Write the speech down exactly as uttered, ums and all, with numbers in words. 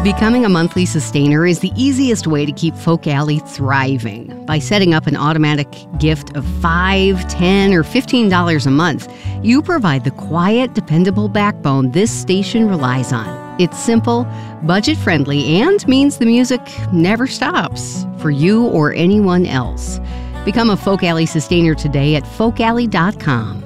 Becoming a monthly sustainer is the easiest way to keep Folk Alley thriving. By setting up an automatic gift of five dollars, ten dollars, or fifteen dollars a month, you provide the quiet, dependable backbone this station relies on. It's simple, budget-friendly, and means the music never stops for you or anyone else. Become a Folk Alley sustainer today at folk alley dot com.